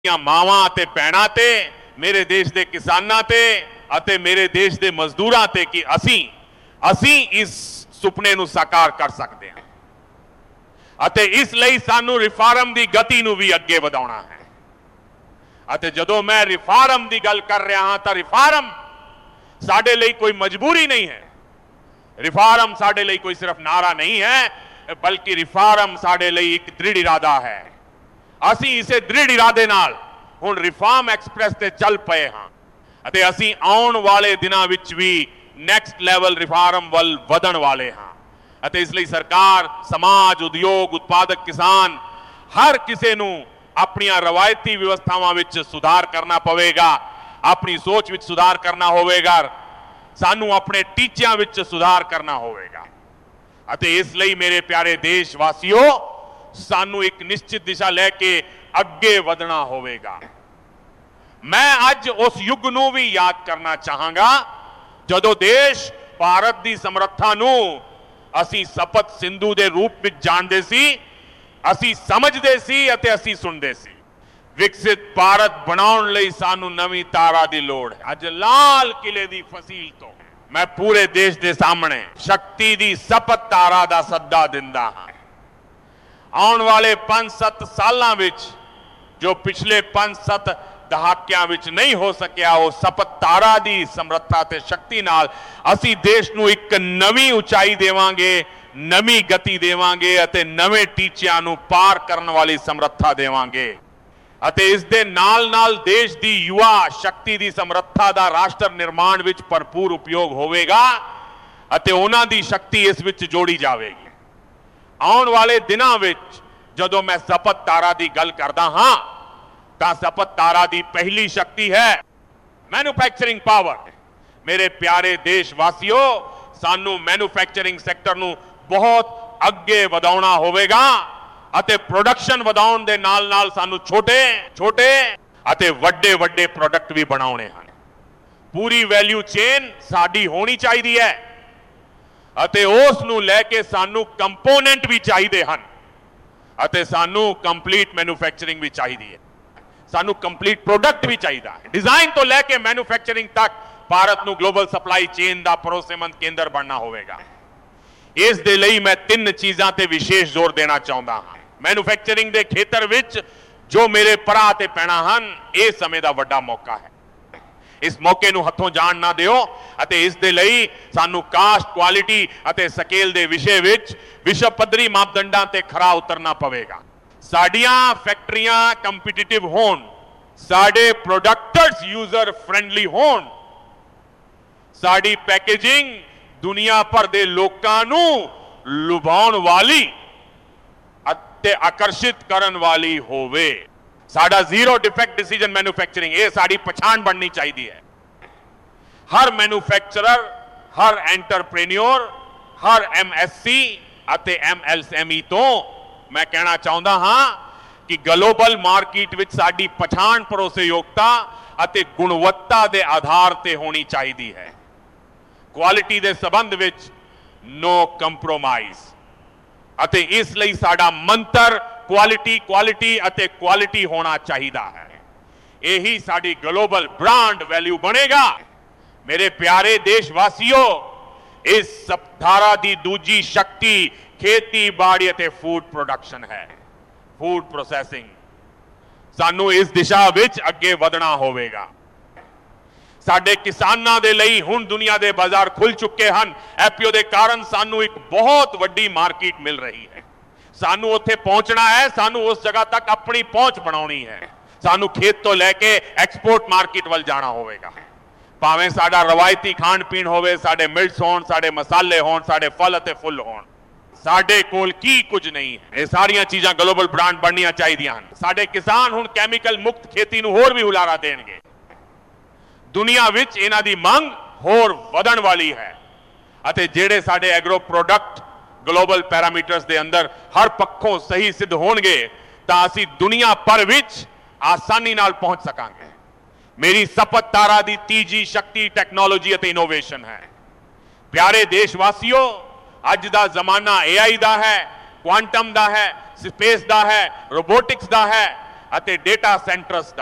ਮਾਵਾਂ ਤੇ ਭੈਣਾਂ ਤੇ ਮੇਰੇ ਦੇਸ਼ ਦੇ ਕਿਸਾਨਾਂ ਤੇ ਅਤੇ ਮੇਰੇ ਦੇਸ਼ ਦੇ ਮਜ਼ਦੂਰਾਂ ਤੇ ਕਿ ਅਸੀਂ ਇਸ ਸੁਪਨੇ ਨੂੰ ਸਾਕਾਰ ਕਰ ਸਕਦੇ ਹਾਂ ਅਤੇ ਇਸ ਲਈ ਸਾਨੂੰ ਰਿਫਾਰਮ ਦੀ ਗਤੀ ਨੂੰ ਵੀ ਅੱਗੇ ਵਧਾਉਣਾ ਹੈ। ਅਤੇ ਜਦੋਂ ਮੈਂ ਰਿਫਾਰਮ ਦੀ ਗੱਲ ਕਰ ਰਿਹਾ ਹਾਂ ਤਾਂ ਰਿਫਾਰਮ ਸਾਡੇ ਲਈ ਕੋਈ ਮਜਬੂਰੀ ਨਹੀਂ ਹੈ। ਰਿਫਾਰਮ ਸਾਡੇ ਲਈ ਕੋਈ ਸਿਰਫ ਨਾਰਾ ਨਹੀਂ ਹੈ ਬਲਕਿ ਰਿਫਾਰਮ ਸਾਡੇ ਲਈ ਇੱਕ ਦ੍ਰਿੜ ਇਰਾਦਾ ਹੈ। ਅਸੀਂ ਇਸੇ ਦ੍ਰਿੜ ਇਰਾਦੇ ਨਾਲ ਹੁਣ ਰਿਫਾਰਮ ਐਕਸਪ੍ਰੈਸ ਤੇ ਚੱਲ ਪਏ ਹਾਂ ਅਤੇ ਅਸੀਂ ਆਉਣ ਵਾਲੇ ਦਿਨਾਂ ਵਿੱਚ ਵੀ ਨੈਕਸਟ ਲੈਵਲ ਰਿਫਾਰਮ ਵੱਲ ਵਧਣ ਵਾਲੇ ਹਾਂ ਅਤੇ ਇਸ ਲਈ ਸਰਕਾਰ, ਸਮਾਜ, ਉਦਯੋਗ, ਉਤਪਾਦਕ ਕਿਸਾਨ ਹਰ ਕਿਸੇ ਨੂੰ ਆਪਣੀਆਂ ਰਵਾਇਤੀ ਵਿਵਸਥਾਵਾਂ ਵਿੱਚ ਸੁਧਾਰ ਕਰਨਾ ਪਵੇਗਾ, ਆਪਣੀ ਸੋਚ ਵਿੱਚ ਸੁਧਾਰ ਕਰਨਾ ਹੋਵੇਗਾ, ਸਾਨੂੰ ਆਪਣੇ ਟੀਚਿਆਂ ਵਿੱਚ ਸੁਧਾਰ ਕਰਨਾ ਹੋਵੇਗਾ ਅਤੇ ਇਸ ਲਈ ਮੇਰੇ ਪਿਆਰੇ ਦੇਸ਼ ਵਾਸੀਓ ਸਾਨੂੰ ਇੱਕ ਨਿਸ਼ਚਿਤ ਦਿਸ਼ਾ ਲੈ ਕੇ ਅੱਗੇ ਵਧਣਾ ਹੋਵੇਗਾ। ਮੈਂ ਅੱਜ ਉਸ ਯੁੱਗ ਨੂੰ ਵੀ ਯਾਦ ਕਰਨਾ ਚਾਹਾਂਗਾ ਜਦੋਂ ਦੇਸ਼ ਭਾਰਤ ਦੀ ਸਮਰੱਥਾ ਨੂੰ ਅਸੀਂ ਸਪਤ ਸਿੰਧੂ ਦੇ ਰੂਪ ਵਿੱਚ ਜਾਣਦੇ ਸੀ, ਅਸੀਂ ਸਮਝਦੇ ਸੀ ਅਤੇ ਅਸੀਂ ਸੁਣਦੇ ਸੀ। ਵਿਕਸਿਤ ਭਾਰਤ ਬਣਾਉਣ ਲਈ ਸਾਨੂੰ ਨਵੀਂ ਤਾਰਾ ਦੀ ਲੋੜ ਹੈ। ਅੱਜ ਲਾਲ ਕਿਲੇ ਦੀ ਫਸੀਲ ਤੋਂ ਮੈਂ ਪੂਰੇ ਦੇਸ਼ ਦੇ ਸਾਹਮਣੇ ਸ਼ਕਤੀ ਦੀ ਸਪਤ ਤਾਰਾ ਦਾ ਸੱਦਾ ਦਿੰਦਾ ਹਾਂ। ਆਉਣ ਵਾਲੇ 5-7 ਸਾਲਾਂ ਵਿੱਚ ਜੋ ਪਿਛਲੇ 5-7 ਦਹਾਕਿਆਂ ਵਿੱਚ ਨਹੀਂ ਹੋ ਸਕਿਆ, ਉਹ ਸਪਤ ਤਾਰਾ ਦੀ ਸਮਰੱਥਾ ਤੇ ਸ਼ਕਤੀ ਨਾਲ ਅਸੀਂ ਦੇਸ਼ ਨੂੰ ਇੱਕ ਨਵੀਂ ਉਚਾਈ ਦੇਵਾਂਗੇ, ਨਵੀਂ ਗਤੀ ਦੇਵਾਂਗੇ ਅਤੇ ਨਵੇਂ ਟੀਚਿਆਂ ਨੂੰ ਪਾਰ ਕਰਨ ਵਾਲੀ ਸਮਰੱਥਾ ਦੇਵਾਂਗੇ ਅਤੇ ਇਸ ਦੇ ਨਾਲ-ਨਾਲ ਦੇਸ਼ ਦੀ ਯੁਵਾ ਸ਼ਕਤੀ ਦੀ ਸਮਰੱਥਾ ਦਾ ਰਾਸ਼ਟਰ ਨਿਰਮਾਣ ਵਿੱਚ ਭਰਪੂਰ ਉਪਯੋਗ ਹੋਵੇਗਾ ਅਤੇ ਉਹਨਾਂ ਦੀ ਸ਼ਕਤੀ ਇਸ ਵਿੱਚ ਜੋੜੀ ਜਾਵੇਗੀ। ਆਉਣ ਵਾਲੇ ਦਿਨਾਂ ਵਿੱਚ ਜਦੋਂ ਮੈਂ ਸਪਤ ਤਾਰਾ ਦੀ ਗੱਲ ਕਰਦਾ ਹਾਂ ਤਾਂ ਸਪਤ ਤਾਰਾ ਦੀ ਪਹਿਲੀ ਸ਼ਕਤੀ ਹੈ ਮੈਨੂਫੈਕਚਰਿੰਗ ਪਾਵਰ। ਮੇਰੇ ਪਿਆਰੇ ਦੇਸ਼ ਵਾਸੀਓ, ਸਾਨੂੰ ਮੈਨੂਫੈਕਚਰਿੰਗ ਸੈਕਟਰ ਨੂੰ ਬਹੁਤ ਅੱਗੇ ਵਧਾਉਣਾ ਹੋਵੇਗਾ ਅਤੇ ਪ੍ਰੋਡਕਸ਼ਨ ਵਧਾਉਣ ਦੇ ਨਾਲ-ਨਾਲ ਸਾਨੂੰ ਛੋਟੇ ਅਤੇ ਵੱਡੇ ਪ੍ਰੋਡਕਟ ਵੀ ਬਣਾਉਣੇ ਹਨ। ਪੂਰੀ ਵੈਲਿਊ ਚੇਨ ਸਾਡੀ ਹੋਣੀ ਚਾਹੀਦੀ ਹੈ ਅਤੇ ਉਸ ਨੂੰ ਲੈ ਕੇ ਸਾਨੂੰ ਕੰਪੋਨੈਂਟ ਵੀ ਚਾਹੀਦੇ ਹਨ ਅਤੇ ਸਾਨੂੰ ਕੰਪਲੀਟ ਮੈਨੂਫੈਕਚਰਿੰਗ ਵੀ ਚਾਹੀਦੀ ਹੈ, ਸਾਨੂੰ ਕੰਪਲੀਟ ਪ੍ਰੋਡਕਟ ਵੀ ਚਾਹੀਦਾ ਹੈ। ਡਿਜ਼ਾਈਨ ਤੋਂ ਲੈ ਕੇ ਮੈਨੂਫੈਕਚਰਿੰਗ ਤੱਕ ਭਾਰਤ ਨੂੰ ਗਲੋਬਲ ਸਪਲਾਈ ਚੇਨ ਦਾ ਭਰੋਸੇਮੰਦ ਕੇਂਦਰ ਬਣਨਾ ਹੋਵੇਗਾ। ਇਸ ਦੇ ਲਈ ਮੈਂ 3 ਚੀਜ਼ਾਂ ਤੇ ਵਿਸ਼ੇਸ਼ ਜ਼ੋਰ ਦੇਣਾ ਚਾਹੁੰਦਾ ਹਾਂ। ਮੈਨੂਫੈਕਚਰਿੰਗ ਦੇ ਖੇਤਰ ਵਿੱਚ ਜੋ ਮੇਰੇ ਭਰਾ ਤੇ ਭੈਣਾਂ ਹਨ, ਇਹ ਸਮੇਂ ਦਾ ਵੱਡਾ ਮੌਕਾ ਹੈ। ਇਸ ਮੌਕੇ ਨੂੰ ਹੱਥੋਂ ਜਾਣ ਨਾ ਦਿਓ ਅਤੇ ਇਸ ਦੇ ਲਈ ਸਾਨੂੰ ਕਾਸਟ, ਕੁਆਲਿਟੀ ਅਤੇ ਸਕੇਲ ਦੇ ਵਿਸ਼ੇ ਵਿੱਚ ਵਿਸ਼ਵ ਪੱਧਰੀ ਮਾਪਦੰਡਾਂ ਤੇ ਖਰਾ ਉਤਰਨਾ ਪਵੇਗਾ। ਸਾਡੀਆਂ ਫੈਕਟਰੀਆਂ ਕੰਪੀਟੀਟਿਵ ਹੋਣ, ਸਾਡੇ ਪ੍ਰੋਡਕਟਸ ਯੂਜ਼ਰ ਫ੍ਰੈਂਡਲੀ ਹੋਣ, ਸਾਡੀ ਪੈਕੇਜਿੰਗ ਦੁਨੀਆ ਭਰ ਦੇ ਲੋਕਾਂ ਨੂੰ ਲੁਭਾਉਣ ਵਾਲੀ ਅਤੇ ਆਕਰਸ਼ਿਤ ਕਰਨ ਵਾਲੀ ਹੋਵੇ। ਸਾਡਾ ਜ਼ੀਰੋ ਡਿਫੈਕਟ ਡਿਸੀਜਨ ਮੈਨੂਫੈਕਚਰਿੰਗ, ਇਹ ਸਾਡੀ ਪਛਾਣ ਬਣਨੀ ਚਾਹੀਦੀ ਹੈ। ਹਰ ਮੈਨੂਫੈਕਚਰਰ, ਹਰ ਐਂਟਰਪ੍ਰੀਨਿਓਰ, ਹਰ MSC ਅਤੇ MSME ਤੋਂ ਮੈਂ ਕਹਿਣਾ ਚਾਹੁੰਦਾ ਹਾਂ ਕਿ ਗਲੋਬਲ ਮਾਰਕੀਟ ਵਿੱਚ ਸਾਡੀ ਪਛਾਣ ਭਰੋਸੇਯੋਗਤਾ ਅਤੇ ਗੁਣਵੱਤਾ ਦੇ ਆਧਾਰ ਤੇ ਹੋਣੀ ਚਾਹੀਦੀ ਹੈ। ਕੁਆਲਿਟੀ ਦੇ ਸੰਬੰਧ ਵਿੱਚ ਨੋ ਕੰਪਰੋਮਾਈਜ਼ ਅਤੇ ਇਸ ਲਈ ਸਾਡਾ ਮੰਤਰ ਕੁਆਲਿਟੀ ਅਤੇ ਕੁਆਲਿਟੀ ਹੋਣਾ ਚਾਹੀਦਾ ਹੈ। ਇਹੀ ਸਾਡੀ ਗਲੋਬਲ ਬ੍ਰਾਂਡ ਵੈਲਿਊ ਬਣੇਗਾ। ਮੇਰੇ ਪਿਆਰੇ ਦੇਸ਼ ਵਾਸੀਓ, ਇਸ ਸਪਤਾਰਾ ਦੀ ਦੂਜੀ ਸ਼ਕਤੀ ਖੇਤੀਬਾੜੀ ਅਤੇ ਫੂਡ ਪ੍ਰੋਡਕਸ਼ਨ ਹੈ, ਫੂਡ ਪ੍ਰੋਸੈਸਿੰਗ। ਸਾਨੂੰ ਇਸ ਦਿਸ਼ਾ ਵਿੱਚ ਅੱਗੇ ਵਧਣਾ ਹੋਵੇਗਾ। ਸਾਡੇ ਕਿਸਾਨਾਂ ਦੇ ਲਈ ਹੁਣ ਦੁਨੀਆ ਦੇ ਬਾਜ਼ਾਰ ਖੁੱਲ ਚੁੱਕੇ ਹਨ। FPO ਦੇ ਕਾਰਨ ਸਾਨੂੰ ਇੱਕ ਬਹੁਤ ਵੱਡੀ ਮਾਰਕੀਟ ਮਿਲ ਰਹੀ ਹੈ। ਸਾਨੂੰ ਉੱਥੇ ਪਹੁੰਚਣਾ ਹੈ, ਸਾਨੂੰ ਉਸ ਜਗ੍ਹਾ ਤੱਕ ਆਪਣੀ ਪਹੁੰਚ ਬਣਾਉਣੀ ਹੈ। ਸਾਨੂੰ ਖੇਤ ਤੋਂ ਲੈ ਕੇ ਐਕਸਪੋਰਟ ਮਾਰਕੀਟ ਵੱਲ ਜਾਣਾ ਹੋਵੇਗਾ। ਭਾਵੇਂ ਸਾਡਾ ਰਵਾਇਤੀ ਖਾਣ ਪੀਣ ਹੋਵੇ, ਸਾਡੇ ਮਿਲਟਸ ਹੋਣ, ਸਾਡੇ ਮਸਾਲੇ ਹੋਣ, ਸਾਡੇ ਫਲ ਅਤੇ ਫੁੱਲ ਹੋਣ, ਸਾਡੇ ਕੋਲ ਕੀ ਕੁਝ ਨਹੀਂ ਹੈ। ਇਹ ਸਾਰੀਆਂ ਚੀਜ਼ਾਂ ਗਲੋਬਲ ਬ੍ਰਾਂਡ ਬਣਨੀਆਂ ਚਾਹੀਦੀਆਂ ਹਨ। ਸਾਡੇ ਕਿਸਾਨ ਹੁਣ ਕੈਮੀਕਲ ਮੁਕਤ ਖੇਤੀ ਨੂੰ ਹੋਰ ਵੀ ਹੁਲਾਰਾ ਦੇਣਗੇ। ਦੁਨੀਆ ਵਿੱਚ ਇਹਨਾਂ ਦੀ ਮੰਗ ਹੋਰ ਵਧਣ ਵਾਲੀ ਹੈ ਅਤੇ ਜਿਹੜੇ ਸਾਡੇ ਐਗਰੋ ਪ੍ਰੋਡਕਟ ਗਲੋਬਲ ਪੈਰਾਮੀਟਰਸ ਦੇ ਅੰਦਰ ਹਰ ਪੱਖੋਂ ਸਹੀ ਸਿੱਧ ਹੋਣਗੇ ਤਾਂ ਅਸੀਂ ਦੁਨੀਆ ਭਰ ਵਿੱਚ ਆਸਾਨੀ ਨਾਲ ਪਹੁੰਚ ਸਕਾਂਗੇ। ਮੇਰੀ ਸਪਤ ਤਾਰਾ ਦੀ ਤੀਜੀ ਸ਼ਕਤੀ ਟੈਕਨੋਲੋਜੀ ਅਤੇ ਇਨੋਵੇਸ਼ਨ ਹੈ। ਪਿਆਰੇ ਦੇਸ਼ ਵਾਸੀਓ, ਅੱਜ ਦਾ ਜ਼ਮਾਨਾ AI ਦਾ ਹੈ, ਕੁਆਂਟਮ ਦਾ ਹੈ, ਸਪੇਸ ਦਾ ਹੈ, ਰੋਬੋਟਿਕਸ ਦਾ ਹੈ ਅਤੇ ਡੇਟਾ ਸੈਂਟਰਸ